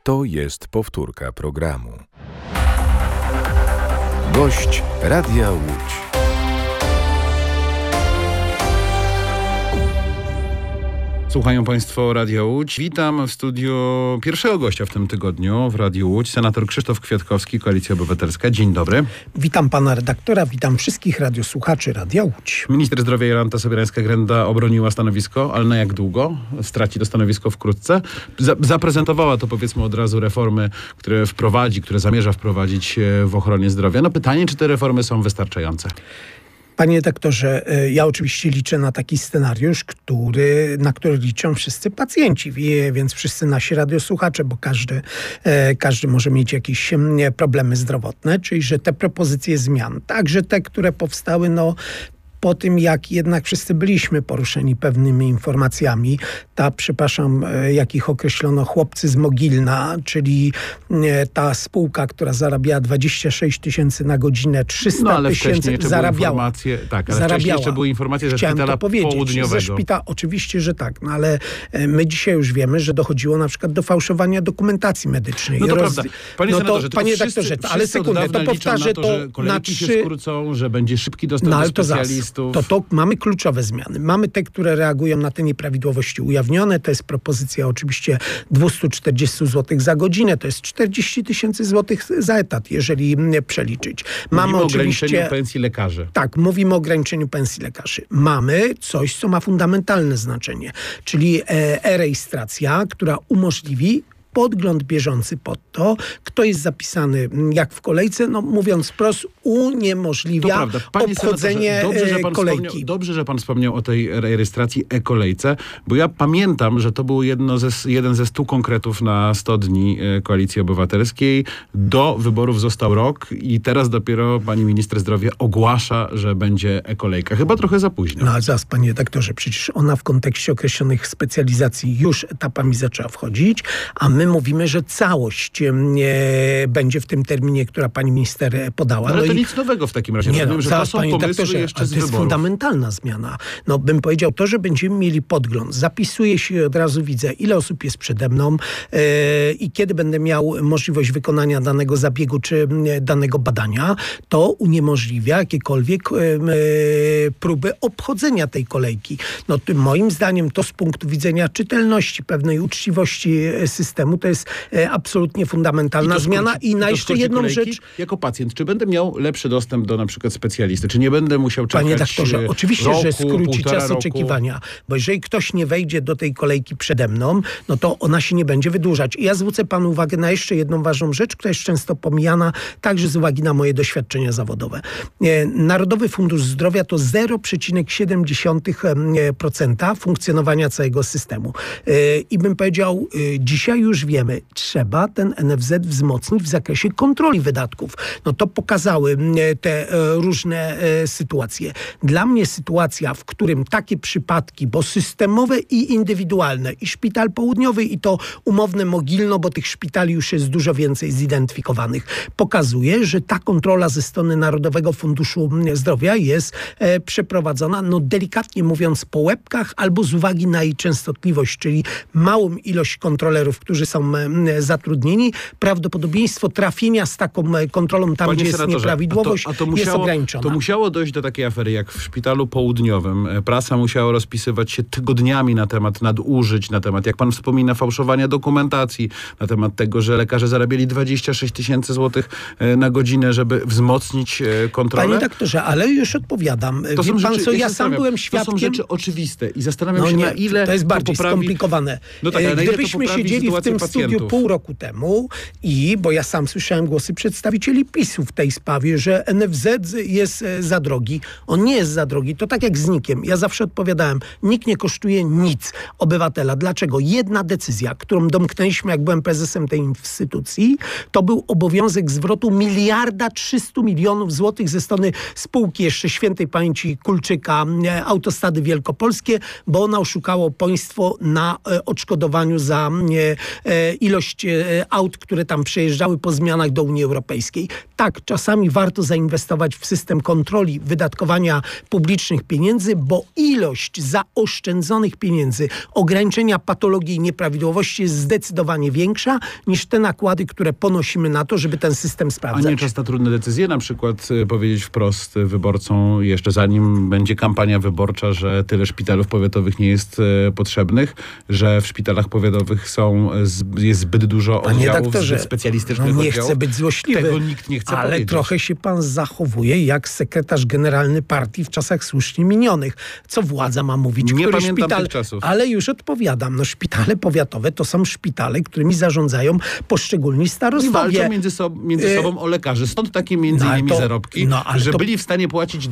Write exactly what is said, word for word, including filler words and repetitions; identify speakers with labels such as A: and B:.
A: To jest powtórka programu. Gość Radia Łódź.
B: Słuchają Państwo Radia Łódź. Witam w studiu pierwszego gościa w tym tygodniu w Radiu Łódź, senator Krzysztof Kwiatkowski, Koalicja Obywatelska. Dzień dobry.
C: Witam pana redaktora, witam wszystkich radiosłuchaczy Radia Łódź.
B: Minister zdrowia Jolanta Sobierańska-Grenda obroniła stanowisko, ale na jak długo? Straci to stanowisko wkrótce. Zaprezentowała to, powiedzmy od razu, reformy, które wprowadzi, które zamierza wprowadzić w ochronie zdrowia. No pytanie, czy te reformy są wystarczające?
C: Panie redaktorze, ja oczywiście liczę na taki scenariusz, który, na który liczą wszyscy pacjenci, więc wszyscy nasi radiosłuchacze, bo każdy, każdy może mieć jakieś problemy zdrowotne, czyli że te propozycje zmian, także te, które powstały, no po tym, jak jednak wszyscy byliśmy poruszeni pewnymi informacjami, ta, przepraszam, jak ich określono, chłopcy z Mogilna, czyli ta spółka, która zarabiała dwadzieścia sześć tysięcy na godzinę, trzysta tysięcy
B: no,
C: zarabiała.
B: Tak, ale wcześniej jeszcze były informacje ze
C: Chciałem
B: szpitala
C: to powiedzieć,
B: południowego.
C: Ze szpitala, oczywiście, że tak, no ale my dzisiaj już wiemy, że dochodziło na przykład do fałszowania dokumentacji medycznej.
B: No to
C: Roz...
B: prawda. Panie
C: no
B: senatorze,
C: to, panie
B: wszyscy,
C: redaktorze,
B: wszyscy
C: ale sekundę, to powtarzę to,
B: to że kolejki
C: na trzy...
B: się skrócą, że będzie szybki dostęp
C: no,
B: do
C: ale to
B: specjalistów.
C: To, to mamy kluczowe zmiany. Mamy te, które reagują na te nieprawidłowości ujawnione. To jest propozycja oczywiście dwieście czterdzieści złotych za godzinę. To jest czterdzieści tysięcy złotych za etat, jeżeli przeliczyć. Mamy
B: mówimy
C: oczywiście
B: o ograniczeniu pensji lekarzy.
C: Tak, mówimy o ograniczeniu pensji lekarzy. Mamy coś, co ma fundamentalne znaczenie, czyli e-rejestracja, która umożliwi podgląd bieżący pod to, kto jest zapisany jak w kolejce, no mówiąc wprost, uniemożliwia obchodzenie
B: dobrze, że pan
C: kolejki.
B: Dobrze, że pan wspomniał o tej rejestracji e-kolejce, bo ja pamiętam, że to był jedno ze, jeden ze stu konkretów na sto dni Koalicji Obywatelskiej. Do wyborów został rok i teraz dopiero pani minister zdrowia ogłasza, że będzie e-kolejka. Chyba trochę za późno.
C: No ale zaraz, panie redaktorze, przecież ona w kontekście określonych specjalizacji już etapami zaczęła wchodzić, a my mówimy, że całość e, będzie w tym terminie, która pani minister podała.
B: Ale
C: no
B: to
C: i...
B: nic nowego w takim razie.
C: Nie,
B: Rozumiem,
C: no,
B: że
C: zaraz,
B: to są
C: panie
B: pomysły jeszcze
C: ale
B: z
C: to jest
B: wyborów.
C: fundamentalna zmiana. No bym powiedział, to, że będziemy mieli podgląd, zapisuję się i od razu widzę, ile osób jest przede mną e, i kiedy będę miał możliwość wykonania danego zabiegu czy e, danego badania, to uniemożliwia jakiekolwiek e, e, próby obchodzenia tej kolejki. No to, moim zdaniem to z punktu widzenia czytelności, pewnej uczciwości systemu, to jest e, absolutnie fundamentalna
B: I
C: zmiana.
B: skróci,
C: I na jeszcze jedną
B: kolejki,
C: rzecz.
B: Jako pacjent, czy będę miał lepszy dostęp do na przykład specjalisty? Czy nie będę musiał czekać
C: Panie doktorze, oczywiście,
B: roku,
C: że skróci czas
B: roku.
C: oczekiwania, bo jeżeli ktoś nie wejdzie do tej kolejki przede mną, no to ona się nie będzie wydłużać. I ja zwrócę panu uwagę na jeszcze jedną ważną rzecz, która jest często pomijana, także z uwagi na moje doświadczenia zawodowe. Narodowy Fundusz Zdrowia to zero przecinek siedem procent funkcjonowania całego systemu. I bym powiedział, dzisiaj już wiemy, trzeba ten N F Z wzmocnić w zakresie kontroli wydatków. No to pokazały te różne sytuacje. Dla mnie sytuacja, w którym takie przypadki, bo systemowe i indywidualne, i szpital południowy, i to umowne Mogilno, bo tych szpitali już jest dużo więcej zidentyfikowanych, pokazuje, że ta kontrola ze strony Narodowego Funduszu Zdrowia jest e, przeprowadzona, no delikatnie mówiąc, po łebkach albo z uwagi na jej częstotliwość, czyli małą ilość kontrolerów, którzy są e, zatrudnieni. Prawdopodobieństwo trafienia z taką e, kontrolą tam,
B: Panie
C: gdzie jest
B: senatorze,
C: nieprawidłowość,
B: a to, a to musiało,
C: jest ograniczona.
B: To musiało dojść do takiej afery, jak w szpitalu południowym. Prasa musiała rozpisywać się tygodniami na temat nadużyć, na temat, jak pan wspomina, fałszowania dokumentacji, na temat tego, że lekarze zarabiali dwadzieścia sześć tysięcy złotych na godzinę, żeby wzmocnić kontrolę.
C: Panie doktorze, ale już odpowiadam.
B: To
C: Wie
B: są
C: pan
B: rzeczy,
C: co,
B: ja
C: ja sam byłem świadkiem...
B: To są rzeczy oczywiste i zastanawiam
C: no
B: się,
C: nie,
B: na ile
C: to jest bardziej
B: to poprawi...
C: skomplikowane.
B: No tak, ale na ile
C: Gdybyśmy
B: to
C: siedzieli w tym
B: pacjentów.
C: studiu pół roku temu i, bo ja sam słyszałem głosy przedstawicieli PiSu w tej sprawie, że N F Z jest za drogi. On nie jest za drogi. To tak jak z nikiem. Ja zawsze odpowiadałem, nikt nie kosztuje nic obywatela. Dlaczego? Jedna decyzja, którą domknęliśmy, jak byłem prezesem tej instytucji, to był obowiązek zwrotu miliarda trzystu milionów złotych ze strony spółki jeszcze świętej pamięci Kulczyka, Autostrady Wielkopolskie, bo ona oszukało państwo na e, odszkodowaniu za e, ilość e, aut, które tam przejeżdżały po zmianach do Unii Europejskiej. Tak, czasami warto zainwestować w system kontroli wydatkowania publicznych pieniędzy, bo ilość zaoszczędzonych pieniędzy, ograniczenia patologii i nieprawidłowości jest zdecydowanie większa niż te nakłady, które ponosimy na to, żeby ten system
B: A
C: sprawdzać.
B: nie czas na trudne decyzje, na przykład y, powiedzieć wprost wyborcom, jeszcze zanim będzie kampania wyborcza, że tyle szpitalów powiatowych nie jest y, potrzebnych, że w szpitalach powiatowych są, z, jest zbyt dużo
C: Panie
B: oddziałów,
C: doktorze,
B: zbyt specjalistycznych
C: no nie
B: oddziałów.
C: chcę być złośliwy,
B: Tego nikt nie chce
C: ale
B: powiedzieć.
C: trochę się pan zachowuje jak sekretarz generalny partii w czasach słusznie minionych. Co władza ma mówić?
B: Nie
C: Który
B: pamiętam
C: szpital...
B: tych czasów.
C: Ale już odpowiadam. No szpitale powiatowe to są szpitale, którymi zarządzają poszczególni
B: I
C: starostowie.
B: walczą między, sob- między
C: Y-
B: sobą o lekarzy. Stąd takie między
C: No, ale
B: innymi
C: to-
B: zarobki,
C: no, ale
B: że
C: to-
B: byli w stanie płacić